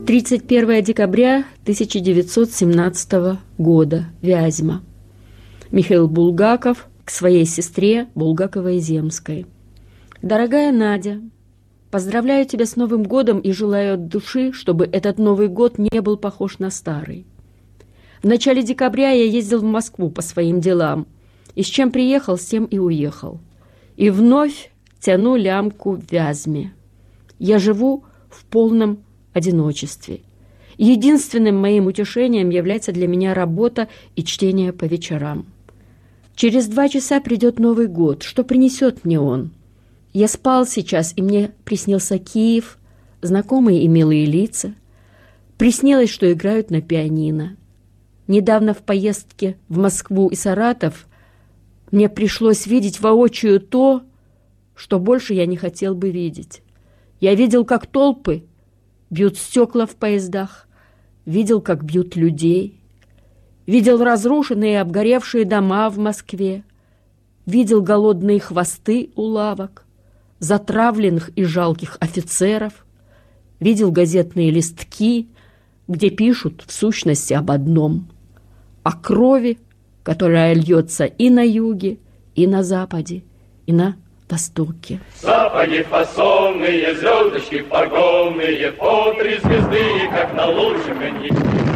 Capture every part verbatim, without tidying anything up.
тридцать первое декабря тысяча девятьсот семнадцатого года. Вязьма. Михаил Булгаков к своей сестре Булгаковой-Земской. Дорогая Надя, поздравляю тебя с Новым годом и желаю от души, чтобы этот Новый год не был похож на старый. В начале декабря я ездил в Москву по своим делам, и с чем приехал, с тем и уехал. И вновь тяну лямку в Вязьме. Я живу в полном одиночестве. Единственным моим утешением является для меня работа и чтение по вечерам. Через два часа придет Новый год. Что принесет мне он? Я спал сейчас, и мне приснился Киев, знакомые и милые лица. Приснилось, что играют на пианино. Недавно в поездке в Москву и Саратов мне пришлось видеть воочию то, что больше я не хотел бы видеть. Я видел, как толпы бьют стекла в поездах, видел, как бьют людей, видел разрушенные и обгоревшие дома в Москве, видел голодные хвосты у лавок, затравленных и жалких офицеров, видел газетные листки, где пишут в сущности об одном — о крови, которая льется и на юге, и на западе, и на востоке. Сапоги фасонные, звездочки погонные, по три звезды, как на лучшем коньяке.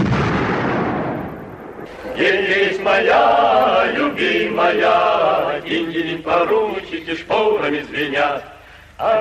Есть моя любимая, деньги поручики шпорами звенят.